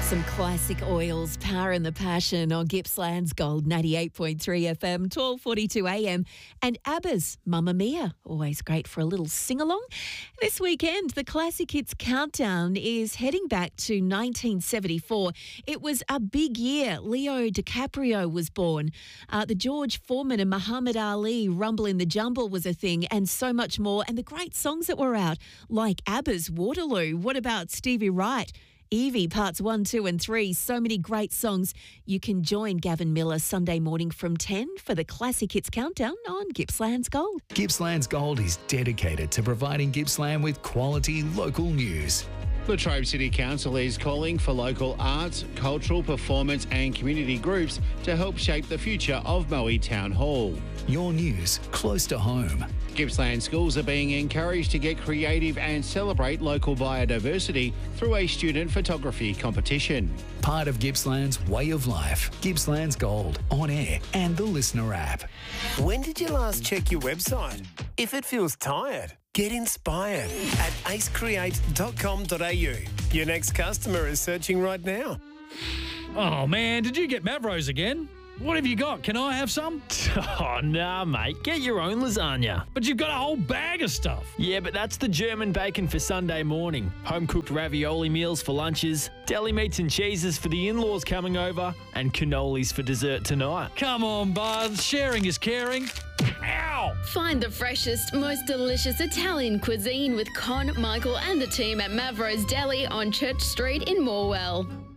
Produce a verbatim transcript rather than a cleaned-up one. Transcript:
Some classic oils, Power and the Passion on Gippsland's Gold ninety-eight point three F M, twelve forty-two A M. And ABBA's Mamma Mia, always great for a little sing-along. This weekend, the Classic Hits Countdown is heading back to nineteen seventy-four. It was a big year. Leo DiCaprio was born. Uh, the George Foreman and Muhammad Ali Rumble in the Jumble was a thing, and so much more. And the great songs that were out, like ABBA's Waterloo. What about Stevie Wright? Evie, parts one, two and three. So many great songs. You can join Gavin Miller Sunday morning from ten for the Classic Hits Countdown on Gippsland's Gold. Gippsland's Gold is dedicated to providing Gippsland with quality local news. Latrobe City Council is calling for local arts, cultural, performance and community groups to help shape the future of Moe Town Hall. Your news close to home. Gippsland schools are being encouraged to get creative and celebrate local biodiversity through a student photography competition. Part of Gippsland's way of life. Gippsland's Gold, on air and the Listener app. When did you last check your website? If it feels tired, get inspired at ace create dot com dot a u. Your next customer is searching right now. Oh, man, did you get Mavros again? What have you got? Can I have some? Oh, nah, mate. Get your own lasagna. But you've got a whole bag of stuff. Yeah, but that's the German bacon for Sunday morning. Home-cooked ravioli meals for lunches, deli meats and cheeses for the in-laws coming over, and cannolis for dessert tonight. Come on, bud. Sharing is caring. Ow! Find the freshest, most delicious Italian cuisine with Con, Michael and the team at Mavros Deli on Church Street in Morwell.